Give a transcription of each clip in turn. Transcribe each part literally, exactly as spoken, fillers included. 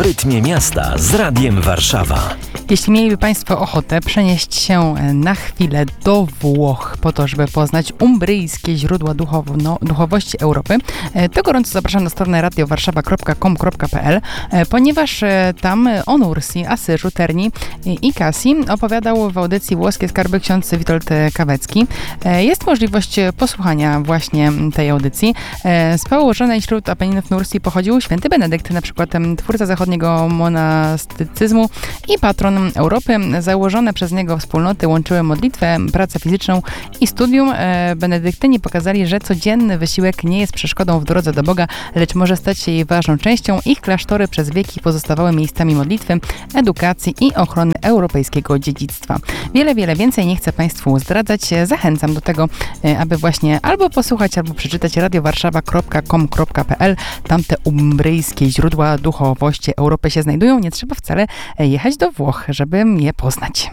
rytmie miasta z Radiem Warszawa. Jeśli mieliby Państwo ochotę przenieść się na chwilę do Włoch po to, żeby poznać umbryjskie źródła duchowo, duchowości Europy, to gorąco zapraszam na stronę radio warszawa kropka com kropka p l, ponieważ tam o Nursi, Asyżu, Terni i Kasji opowiadał w audycji Włoskie Skarby ksiądz Witold Kawecki. Jest możliwość posłuchania właśnie tej audycji. Z położonej wśród Apeninów Nursi pochodził święty Benedykt, na przykład twórca zachodniego monastycyzmu i patron Europy. Założone przez niego wspólnoty łączyły modlitwę, pracę fizyczną i studium. Benedyktyni pokazali, że codzienny wysiłek nie jest przeszkodą w drodze do Boga, lecz może stać się jej ważną częścią. Ich klasztory przez wieki pozostawały miejscami modlitwy, edukacji i ochrony europejskiego dziedzictwa. Wiele, wiele więcej nie chcę Państwu zdradzać. Zachęcam do tego, aby właśnie albo posłuchać, albo przeczytać radio warszawa kropka com kropka p l. Tam te umbryjskie źródła duchowości Europy się znajdują. Nie trzeba wcale jechać do Włoch, żeby je poznać.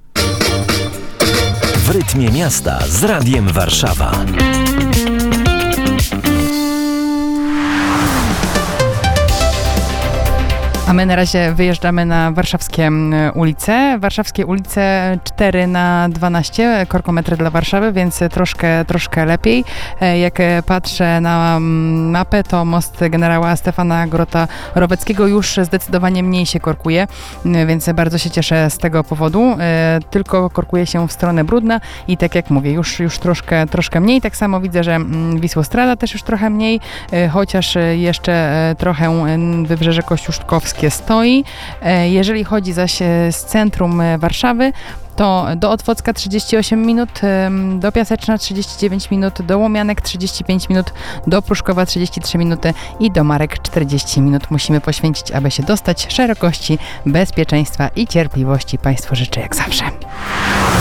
W rytmie miasta z Radiem Warszawa. A my na razie wyjeżdżamy na warszawskie ulice. Warszawskie ulice cztery na dwanaście, korkometry dla Warszawy, więc troszkę, troszkę lepiej. Jak patrzę na mapę, to most generała Stefana Grota-Roweckiego już zdecydowanie mniej się korkuje, więc bardzo się cieszę z tego powodu. Tylko korkuje się w stronę Brudna i tak jak mówię, już, już troszkę, troszkę mniej. Tak samo widzę, że Wisłostrada też już trochę mniej, chociaż jeszcze trochę Wybrzeże Kościuszkowskie stoi. Jeżeli chodzi zaś z centrum Warszawy, to do Otwocka trzydzieści osiem minut, do Piaseczna trzydzieści dziewięć minut, do Łomianek trzydzieści pięć minut, do Pruszkowa trzydzieści trzy minuty i do Marek czterdzieści minut musimy poświęcić, aby się dostać. Szerokości, bezpieczeństwa i cierpliwości Państwu życzę jak zawsze.